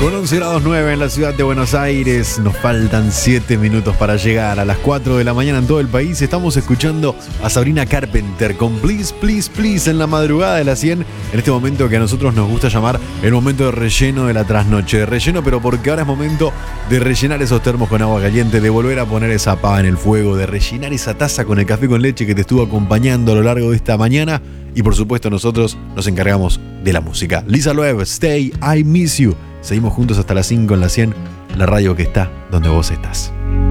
Con 11 grados 9 en la ciudad de Buenos Aires, nos faltan 7 minutos para llegar a las 4 de la mañana en todo el país. Estamos escuchando a Sabrina Carpenter con Please, Please, Please en la madrugada de las 100. En este momento que a nosotros nos gusta llamar el momento de relleno de la trasnoche. De relleno, pero porque ahora es momento de rellenar esos termos con agua caliente, de volver a poner esa pava en el fuego, de rellenar esa taza con el café con leche que te estuvo acompañando a lo largo de esta mañana. Y por supuesto nosotros nos encargamos de la música. Lisa Loeb, Stay, I Miss You. Seguimos juntos hasta las 5 en la 100, la radio que está donde vos estás.